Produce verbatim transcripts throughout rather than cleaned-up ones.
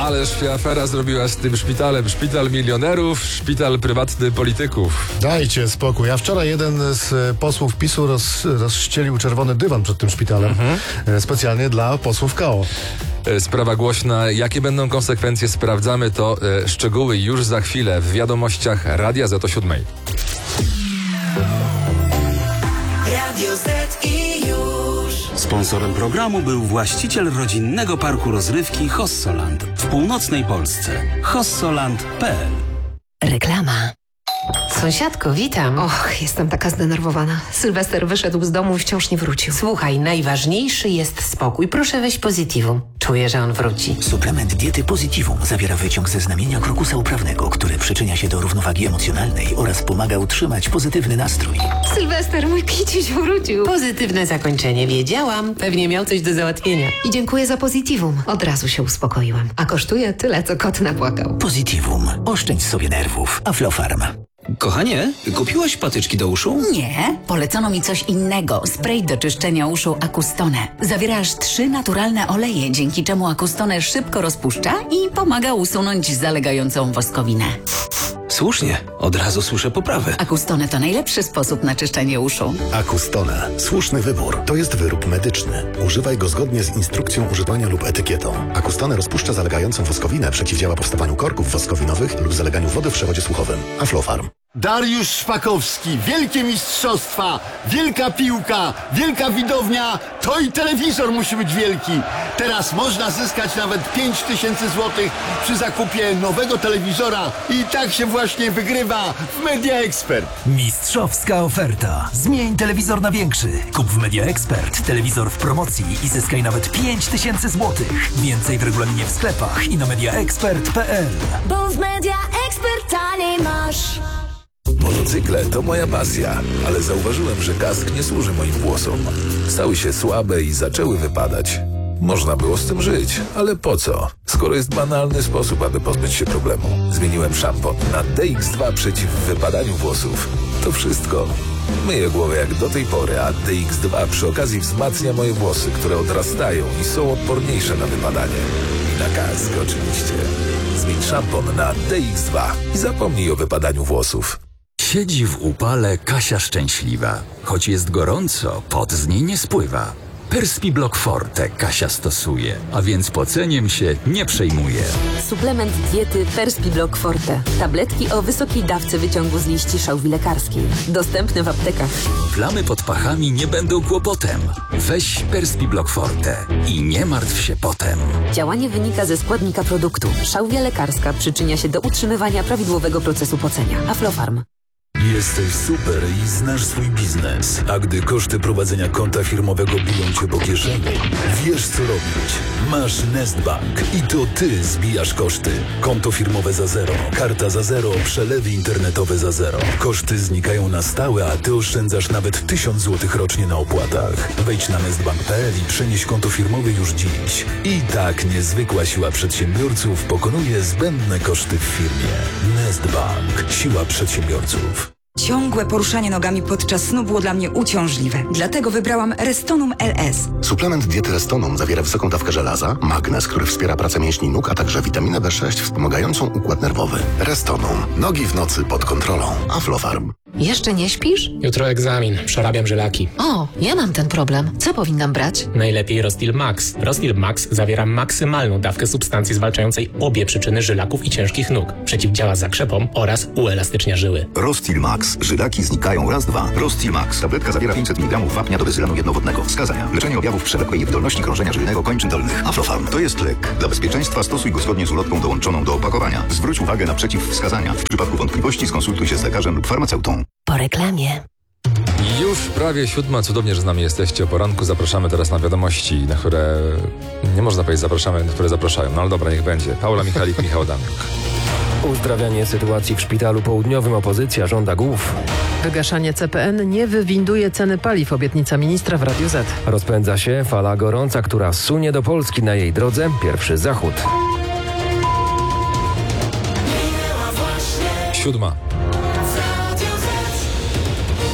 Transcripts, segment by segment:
ależ się afera zrobiła z tym szpitalem. Szpital milionerów, szpital prywatny polityków. Dajcie spokój. A wczoraj jeden z posłów PiSu roz, rozścielił czerwony dywan przed tym szpitalem. Mhm. Specjalnie dla posłów K O. Sprawa głośna. Jakie będą konsekwencje? Sprawdzamy to. E, szczegóły już za chwilę w wiadomościach Radia Z o siódmej. Radio Z i już. Sponsorem programu był właściciel rodzinnego parku rozrywki Hossoland w północnej Polsce. hossoland kropka p l. Reklama. Sąsiadko, witam. Och, jestem taka zdenerwowana. Sylwester wyszedł z domu i wciąż nie wrócił. Słuchaj, najważniejszy jest spokój. Proszę weź Positivum. Czuję, że on wróci. Suplement diety Positivum zawiera wyciąg ze znamienia krokusa uprawnego, który przyczynia się do równowagi emocjonalnej oraz pomaga utrzymać pozytywny nastrój. Sylwester, mój kiciuś wrócił. Pozytywne zakończenie, wiedziałam. Pewnie miał coś do załatwienia. I dziękuję za Positivum. Od razu się uspokoiłam. A kosztuje tyle, co kot napłakał. Positivum. Oszczędź sobie nerwów. Aflofarm. Kochanie, kupiłaś patyczki do uszu? Nie, polecono mi coś innego. Spray do czyszczenia uszu Acustone. Zawiera aż trzy naturalne oleje, dzięki czemu Acustone szybko rozpuszcza i pomaga usunąć zalegającą woskowinę. Słusznie, od razu słyszę poprawę. Acustone to najlepszy sposób na czyszczenie uszu. Acustone. Słuszny wybór. To jest wyrób medyczny. Używaj go zgodnie z instrukcją używania lub etykietą. Acustone rozpuszcza zalegającą woskowinę, przeciwdziała powstawaniu korków woskowinowych lub zaleganiu wody w przewodzie słuchowym. Aflofarm. Dariusz Szpakowski, wielkie mistrzostwa, wielka piłka, wielka widownia, to i telewizor musi być wielki. Teraz można zyskać nawet pięć tysięcy złotych przy zakupie nowego telewizora i tak się właśnie wygrywa w Media Expert. Mistrzowska oferta. Zmień telewizor na większy. Kup w Media Expert telewizor w promocji i zyskaj nawet pięć tysięcy złotych. Więcej w regulaminie w sklepach i na media expert kropka p l. Bo w Media Expert taniej masz. Motocykle to moja pasja, ale zauważyłem, że kask nie służy moim włosom. Stały się słabe i zaczęły wypadać. Można było z tym żyć, ale po co? Skoro jest banalny sposób, aby pozbyć się problemu. Zmieniłem szampon na D X dwa przeciw wypadaniu włosów. To wszystko. Myję głowę jak do tej pory, a D X dwa przy okazji wzmacnia moje włosy, które odrastają i są odporniejsze na wypadanie. I na kask oczywiście. Zmień szampon na D X dwa i zapomnij o wypadaniu włosów. Siedzi w upale Kasia szczęśliwa. Choć jest gorąco, pot z niej nie spływa. Perspiblock Forte Kasia stosuje, a więc poceniem się nie przejmuje. Suplement diety Perspiblock Forte. Tabletki o wysokiej dawce wyciągu z liści szałwi lekarskiej. Dostępne w aptekach. Plamy pod pachami nie będą kłopotem. Weź Perspiblock Forte i nie martw się potem. Działanie wynika ze składnika produktu. Szałwia lekarska przyczynia się do utrzymywania prawidłowego procesu pocenia. Aflofarm. Jesteś super i znasz swój biznes. A gdy koszty prowadzenia konta firmowego biją cię po kieszeni, wiesz co robić. Masz Nestbank i to ty zbijasz koszty. Konto firmowe za zero, karta za zero, przelewy internetowe za zero. Koszty znikają na stałe, a ty oszczędzasz nawet tysiąc złotych rocznie na opłatach. Wejdź na nestbank kropka p l i przenieś konto firmowe już dziś. I tak niezwykła siła przedsiębiorców pokonuje zbędne koszty w firmie. Nestbank. Siła przedsiębiorców. Ciągłe poruszanie nogami podczas snu było dla mnie uciążliwe. Dlatego wybrałam Restonum L S. Suplement diety Restonum zawiera wysoką dawkę żelaza, magnez, który wspiera pracę mięśni nóg, a także witaminę B sześć wspomagającą układ nerwowy. Restonum. Nogi w nocy pod kontrolą. Aflofarm. Jeszcze nie śpisz? Jutro egzamin. Przerabiam żylaki. O, ja mam ten problem. Co powinnam brać? Najlepiej Rostil Max. Rostil Max zawiera maksymalną dawkę substancji zwalczającej obie przyczyny żylaków i ciężkich nóg. Przeciwdziała zakrzepom oraz uelastycznia żyły. Rostil Max. Żylaki znikają raz, dwa. Rostil Max. Tabletka zawiera pięćset miligramów wapnia do bezylanu jednowodnego. Wskazania. Leczenie objawów przewlekłej niewydolności krążenia żylnego kończyn dolnych. Aflofarm. To jest lek. Dla bezpieczeństwa stosuj go zgodnie z ulotką dołączoną do opakowania. Zwróć uwagę na przeciwwskazania. W przypadku wątpliwości skonsultuj się z lekarzem lub farmaceutą. Po reklamie. Już prawie siódma. Cudownie, że z nami jesteście o poranku. Zapraszamy teraz na wiadomości, na które nie można powiedzieć zapraszamy, na które zapraszają. No ale dobra, niech będzie. Paula Michalik, Michał Damiuk. Uzdrawianie sytuacji w szpitalu południowym. Opozycja żąda głów. Wygaszanie C P N nie wywinduje ceny paliw. Obietnica ministra w Radiu Z. Rozpędza się fala gorąca, która sunie do Polski. Na jej drodze pierwszy zachód. Siódma.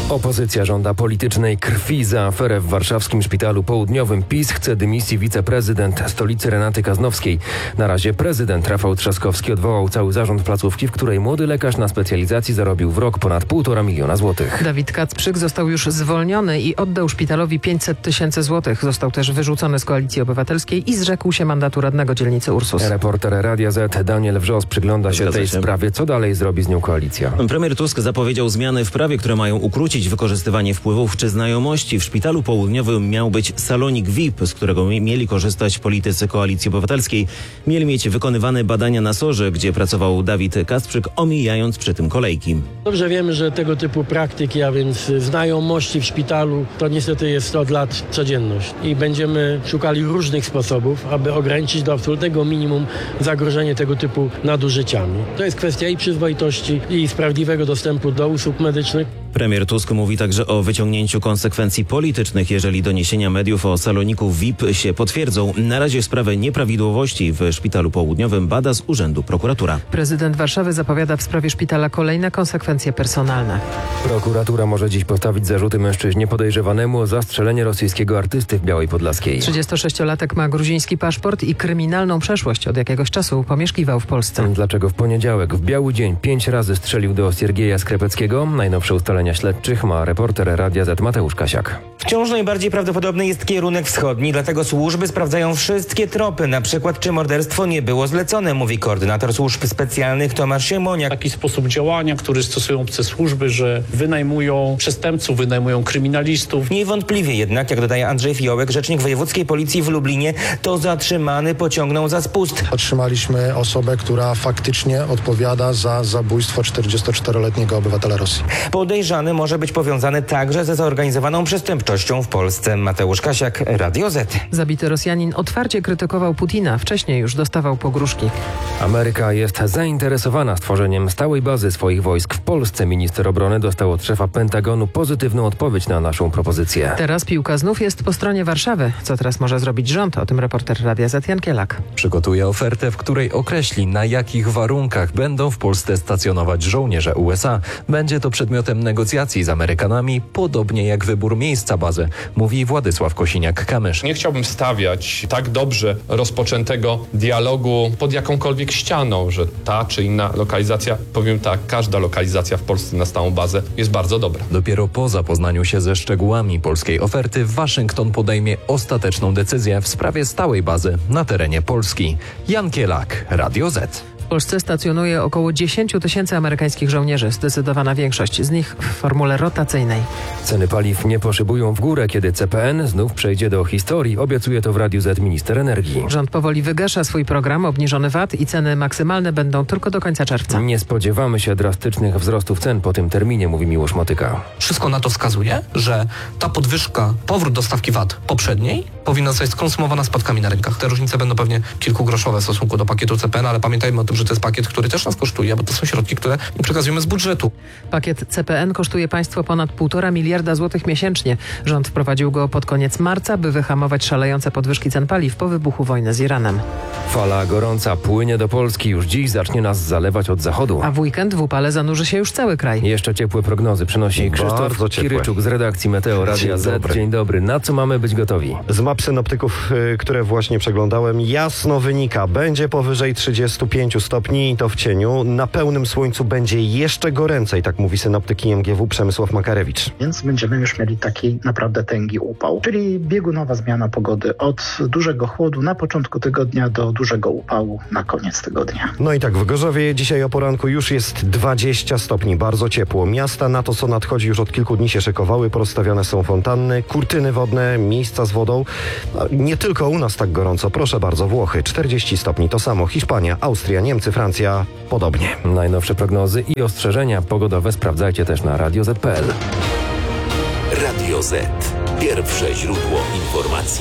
Opozycja żąda politycznej krwi za aferę w warszawskim szpitalu południowym. PiS chce dymisji wiceprezydent stolicy Renaty Kaznowskiej. Na razie prezydent Rafał Trzaskowski odwołał cały zarząd placówki, w której młody lekarz na specjalizacji zarobił w rok ponad półtora miliona złotych. Dawid Kacprzyk został już zwolniony i oddał szpitalowi pięćset tysięcy złotych. Został też wyrzucony z Koalicji Obywatelskiej i zrzekł się mandatu radnego dzielnicy Ursus. Reporter Radia Z Daniel Wrzos przygląda się tej sprawie. Co dalej zrobi z nią koalicja? Premier Tusk zapowiedział zmiany w prawie, które mają ukrócić wykorzystywanie wpływów czy znajomości. W szpitalu południowym miał być salonik V I P, z którego mieli korzystać politycy Koalicji Obywatelskiej. Mieli mieć wykonywane badania na sorze, gdzie pracował Dawid Kacprzyk, omijając przy tym kolejki. Dobrze wiemy, że tego typu praktyki, a więc znajomości w szpitalu, to niestety jest od lat codzienność. I będziemy szukali różnych sposobów, aby ograniczyć do absolutnego minimum zagrożenie tego typu nadużyciami. To jest kwestia i przyzwoitości, i sprawiedliwego dostępu do usług medycznych. Premier Tusk mówi także o wyciągnięciu konsekwencji politycznych, jeżeli doniesienia mediów o saloniku V I P się potwierdzą. Na razie sprawę nieprawidłowości w szpitalu południowym bada z urzędu prokuratura. Prezydent Warszawy zapowiada w sprawie szpitala kolejne konsekwencje personalne. Prokuratura może dziś postawić zarzuty mężczyźnie podejrzewanemu o zastrzelenie rosyjskiego artysty w Białej Podlaskiej. trzydziestosześciolatek ma gruziński paszport i kryminalną przeszłość. Od jakiegoś czasu pomieszkiwał w Polsce. Dlaczego w poniedziałek w biały dzień pięć razy strzelił do Siergieja Skrepeckiego? Najnowsze ustalenia śledczych ma reporter Radia Z Mateusz Kasiak. Wciąż najbardziej prawdopodobny jest kierunek wschodni, dlatego służby sprawdzają wszystkie tropy, na przykład czy morderstwo nie było zlecone, mówi koordynator służb specjalnych Tomasz Siemoniak. Taki sposób działania, który stosują obce służby, że wynajmują przestępców, wynajmują kryminalistów. Niewątpliwie jednak, jak dodaje Andrzej Fiołek, rzecznik wojewódzkiej policji w Lublinie, to zatrzymany pociągnął za spust. Otrzymaliśmy osobę, która faktycznie odpowiada za zabójstwo czterdziestoczteroletniego obywatela Rosji. Podejrzany może być powiązany także ze zorganizowaną przestępczością w Polsce. Mateusz Kasiak, Radio Z. Zabity Rosjanin otwarcie krytykował Putina. Wcześniej już dostawał pogróżki. Ameryka jest zainteresowana stworzeniem stałej bazy swoich wojsk w Polsce. Minister obrony dostał od szefa Pentagonu pozytywną odpowiedź na naszą propozycję. Teraz piłka znów jest po stronie Warszawy. Co teraz może zrobić rząd? O tym reporter Radia Z Jan Kielak. Przygotuje ofertę, w której określi, na jakich warunkach będą w Polsce stacjonować żołnierze U S A. Będzie to przedmiotem negocjacji z Amerykanami, podobnie jak wybór miejsca bazy, mówi Władysław Kosiniak-Kamysz. Nie chciałbym stawiać tak dobrze rozpoczętego dialogu pod jakąkolwiek ścianą, że ta czy inna lokalizacja, powiem tak, każda lokalizacja w Polsce na stałą bazę jest bardzo dobra. Dopiero po zapoznaniu się ze szczegółami polskiej oferty Waszyngton podejmie ostateczną decyzję w sprawie stałej bazy na terenie Polski. Jan Kielak, Radio Z. W Polsce stacjonuje około dziesięć tysięcy amerykańskich żołnierzy. Zdecydowana większość z nich w formule rotacyjnej. Ceny paliw nie poszybują w górę, kiedy C P N znów przejdzie do historii. Obiecuje to w Radiu Z minister energii. Rząd powoli wygasza swój program. Obniżony V A T i ceny maksymalne będą tylko do końca czerwca. Nie spodziewamy się drastycznych wzrostów cen po tym terminie, mówi Miłosz Motyka. Wszystko na to wskazuje, że ta podwyżka, powrót do stawki V A T poprzedniej powinna zostać skonsumowana spadkami na rynkach. Te różnice będą pewnie kilkugroszowe w stosunku do pakietu C P N, ale pamiętajmy o tym, że to jest pakiet, który też nas kosztuje, bo to są środki, które nie przekazujemy z budżetu. Pakiet C P N kosztuje państwo ponad półtora miliarda złotych miesięcznie. Rząd wprowadził go pod koniec marca, by wyhamować szalejące podwyżki cen paliw po wybuchu wojny z Iranem. Fala gorąca płynie do Polski. Już dziś zacznie nas zalewać od zachodu. A w weekend w upale zanurzy się już cały kraj. Jeszcze ciepłe prognozy przynosi Krzysztof Kiryczuk z redakcji Meteo Radia Z. Dobry. Dzień dobry. Na co mamy być gotowi? Z map synoptyków, które właśnie przeglądałem, jasno wynika. Będzie powyżej trzydziestu pięciu stopni i to w cieniu. Na pełnym słońcu będzie jeszcze goręcej, tak mówi synoptyk I M G W Przemysław Makarewicz. Więc będziemy już mieli taki naprawdę tęgi upał, czyli biegunowa zmiana pogody od dużego chłodu na początku tygodnia do dużego upału na koniec tygodnia. No i tak, w Gorzowie dzisiaj o poranku już jest dwadzieścia stopni, bardzo ciepło. Miasta na to, co nadchodzi, już od kilku dni się szykowały, porozstawiane są fontanny, kurtyny wodne, miejsca z wodą. Nie tylko u nas tak gorąco, proszę bardzo, Włochy czterdzieści stopni, to samo Hiszpania, Austria, Niemcy, Francja, podobnie. Najnowsze prognozy i ostrzeżenia pogodowe sprawdzajcie też na radio zet kropka pe el. Radio Z. Pierwsze źródło informacji w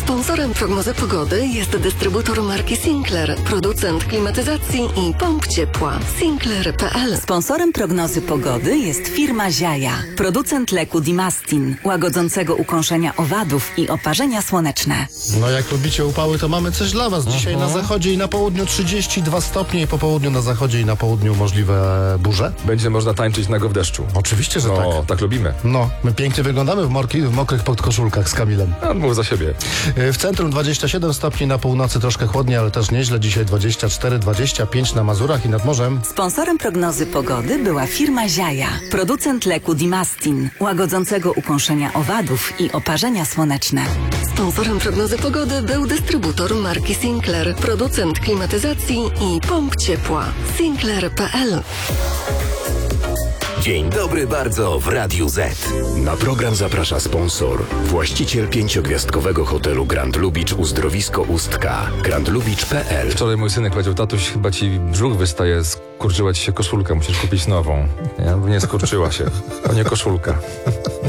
Sponsorem prognozy pogody jest dystrybutor marki Sinclair, producent klimatyzacji i pomp ciepła. Sinclair kropka p l. Sponsorem prognozy pogody jest firma Ziaja, producent leku Dimastin, łagodzącego ukąszenia owadów i oparzenia słoneczne. No jak lubicie upały, to mamy coś dla was. Dzisiaj Mhm. na zachodzie i na południu trzydzieści dwa stopnie i po południu na zachodzie i na południu możliwe burze. Będzie można tańczyć nago w deszczu. Oczywiście, że no, tak. O, tak lubimy. No, my pięknie wyglądamy w, morki, w mokrych podkoszulkach z Kamilem. A, mów za siebie. W centrum dwadzieścia siedem stopni, na północy troszkę chłodniej, ale też nieźle. Dzisiaj dwadzieścia cztery dwadzieścia pięć na Mazurach i nad morzem. Sponsorem prognozy pogody była firma Ziaja, producent leku Dimastin, łagodzącego ukąszenia owadów i oparzenia słoneczne. Sponsorem prognozy pogody był dystrybutor marki Sinclair, producent klimatyzacji i pomp ciepła. Sinclair kropka p l. Dzień dobry bardzo w Radiu Z. Na program zaprasza sponsor, właściciel pięciogwiazdkowego hotelu Grand Lubicz Uzdrowisko Ustka. grand lubicz kropka p l. Wczoraj mój synek powiedział: tatuś, chyba ci brzuch wystaje, skurczyła ci się koszulka, musisz kupić nową. Ja mówię: nie skurczyła się, to nie koszulka.